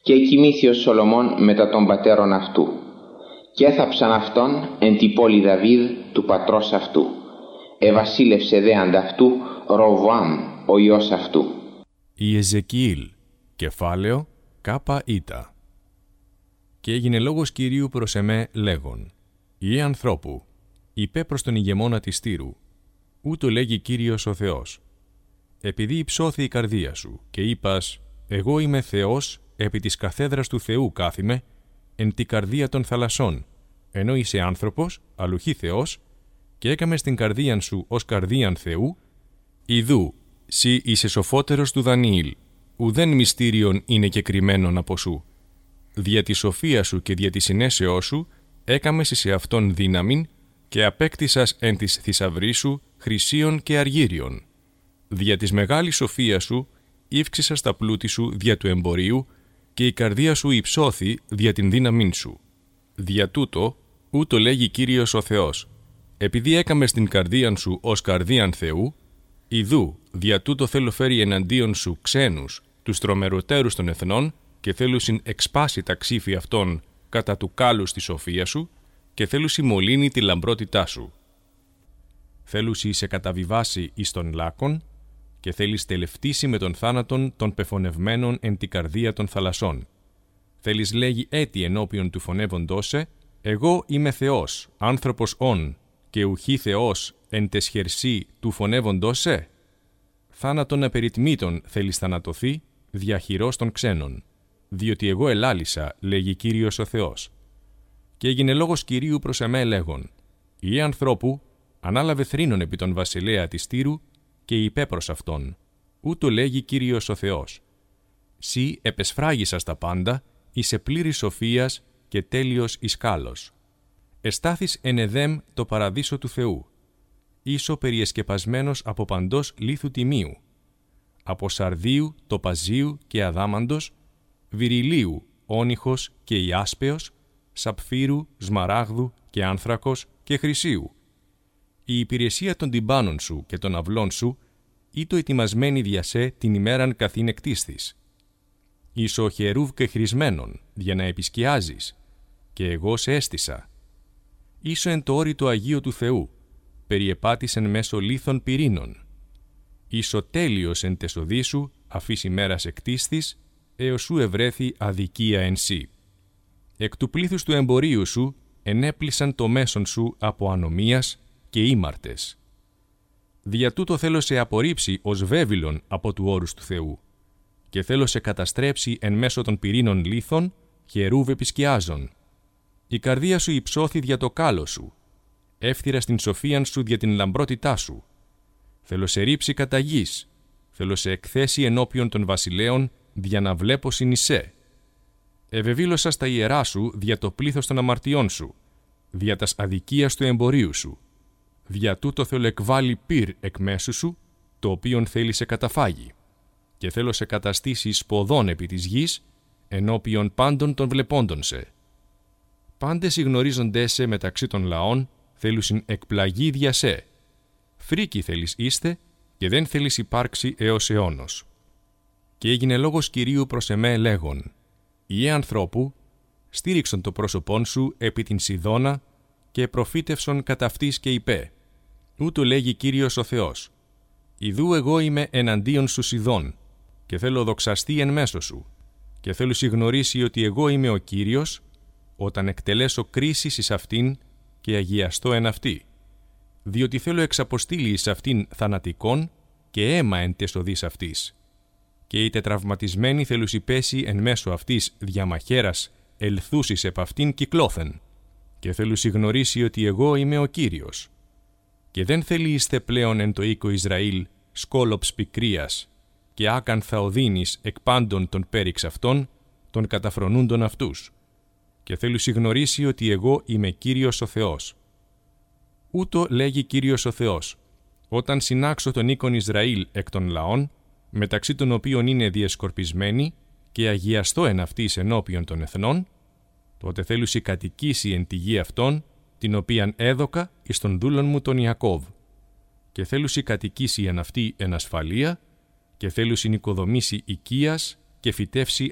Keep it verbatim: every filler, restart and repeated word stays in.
Και κοιμήθη ο Σολομών μετά των πατέρων αυτού. Και έθαψαν αυτόν εν τη πόλη Δαβίδ του πατρός αυτού. Εβασίλευσε δε ανταυτού Ροβοάμ ο ιός αυτού. Ιεζεκιήλ, κεφάλαιο κάπα ήτα. Και έγινε λόγος Κυρίου προς εμέ λέγον: Ιε ανθρώπου, είπε προς τον ηγεμόνα της Τύρου, ούτω λέγει Κύριος ο Θεός. Επειδή υψώθη η καρδία σου και είπας, εγώ είμαι Θεός, επί της καθέδρας του Θεού κάθιμε, εν τη καρδία των θαλασσών, ενώ είσαι άνθρωπος, αλλουχή Θεός, και έκαμες την καρδίαν σου ως καρδίαν Θεού, ιδού, σύ είσαι σοφότερος του Δανιήλ, ουδέν μυστήριον είναι κεκριμένον από σου. Δια τη σοφία σου και δια τη συνέσεώς σου, έκαμες σε αυτόν δύναμην και απέκτησας εν της θησαυρής σου χρυσίων και αργύριων. Δια της μεγάλης σοφίας σου, ύφξησας τα πλούτη σου δια του εμπορίου και η καρδία σου υψώθη δια την δύναμήν σου. Δια τούτο, ούτω λέγει Κύριος ο Θεός, επειδή έκαμες την καρδίαν σου ως καρδίαν Θεού, ιδού, δια τούτο θέλω φέρει εναντίον σου ξένους, τους τρομεροτέρους των εθνών, και θέλουσιν εξπάσει τα ξύφη αυτών κατά του κάλους στη σοφία σου, και θέλουσι μολύνει τη λαμπρότητά σου. Θέλουσι σε καταβιβάσει εις των λάκων, και θέλεις τελευτήσει με τον θάνατον των πεφωνευμένων εν τη καρδία των θαλασσών. Θέλεις λέγει έτη ενώπιον του φωνεύοντός σε, εγώ είμαι Θεός, άνθρωπος ον, και ουχή Θεός εν τεσχερσί του φωνεύοντός σε. Θάνατον απεριτμήτων θέλεις θανατωθεί, διαχειρός των ξένων. Διότι εγώ ελάλησα, λέγει Κύριος ο Θεός. Και έγινε λόγος Κυρίου προς εμέ λέγον: Ιε ανθρώπου, ανάλαβε θρήνον επί τον βασιλέα της Τύρου και είπε προς αυτόν: ούτω λέγει Κύριος ο Θεός. Σύ επεσφράγισας τα πάντα, είσαι πλήρης σοφίας και τέλειος εις κάλος. Εστάθης εν Εδέμ το παραδείσο του Θεού. Ίσο περιεσκεπασμένος από παντός λίθου τιμίου. Από σαρδίου, τοπαζίου και αδάμαντος, βυριλίου, όνυχος και ιάσπεως, σαπφύρου, σμαράγδου και άνθρακος και χρυσίου. Η υπηρεσία των τυμπάνων σου και των αυλών σου, ήτο ετοιμασμένη δια σε την ημέραν καθήν εκτίσθης. Ίσο χερούβ και χρησμένον, για να επισκιάζεις, και εγώ σε έστησα. Ίσο εν το όρι το Αγίο του Θεού, περιεπάτησεν μέσω λίθων πυρήνων. Ίσο τέλειος εν τεσοδή σου, αφής ημέρας εκτίσθης, έως σου ευρέθη αδικία εν σύ. Εκ του πλήθους του εμπορίου σου, ενέπλησαν το μέσον σου από ανομίας και ήμαρτες. Δια τούτο θέλω σε απορρίψει ως βέβυλον από του όρους του Θεού, και θέλω σε καταστρέψει εν μέσω των πυρήνων λίθων, χερούβ επισκιάζων. Η καρδία σου υψώθη δια το κάλο σου, εύθυρα στην σοφίαν σου δια την λαμπρότητά σου. Θέλω σε ρίψει κατά γης, θέλω σε εκθέσει ενώπιον των βασιλέων, δια να βλέπω συνισέ. Ευεβήλωσα στα ιερά σου δια το πλήθος των αμαρτιών σου, δια τας αδικίας του εμπορίου σου. Δια τούτο θέλω εκβάλει πυρ εκ μέσου σου, το οποίον θέλει σε καταφάγει. Και θέλω σε καταστήσει σποδών επί της γης, ενώπιον πάντων των βλεπόντων σε. Πάντες οι γνωρίζοντές σε μεταξύ των λαών, θέλουσιν εκπλαγή δια σε. Φρίκοι θέλεις είστε, και δεν θέλεις υπάρξει έως αιώνος. Και έγινε λόγος Κυρίου προς εμέ λέγον: Ιε ανθρώπου, στήριξον το πρόσωπόν σου επί την Σιδώνα και προφήτευσον κατά αυτής και είπε: ούτω λέγει Κύριος ο Θεός. Ιδού εγώ είμαι εναντίον σου Σιδών, και θέλω δοξαστεί εν μέσω σου, και θέλω συγνωρίσει ότι εγώ είμαι ο Κύριος, όταν εκτελέσω κρίσεις εις αυτήν και αγιαστώ εν αυτή. Διότι θέλω εξαποστήλει εις αυτήν θανατικών και αίμα εν τεσοδείς αυτής. Και οι τετραυματισμένοι θέλουσι πέσει εν μέσω αυτής διαμαχέρας ελθούσεις επ' αυτήν κυκλώθεν, και θέλουσι γνωρίσει ότι εγώ είμαι ο Κύριος. Και δεν θέλει είστε πλέον εν το οίκο Ισραήλ σκόλοψ πικρίας, και άκαν θα οδύνεις εκ πάντων των πέριξ αυτών, των καταφρονούντων αυτούς. Και θέλουσι γνωρίσει ότι εγώ είμαι Κύριος ο Θεός. Ούτω λέγει Κύριος ο Θεός: όταν συνάξω τον οίκον Ισραήλ εκ των λαών, μεταξύ των οποίων είναι διεσκορπισμένοι, και αγιαστώ εν αυτής ενώπιον των εθνών, τότε θέλουσι κατοικήσει εν τη γη αυτών, την οποίαν έδωκα εις τον δούλον μου τον Ιακώβ. Και θέλουσι κατοικήσει εν αυτή εν ασφαλεία, και θέλουσι νοικοδομήσει οικίας και φυτεύσει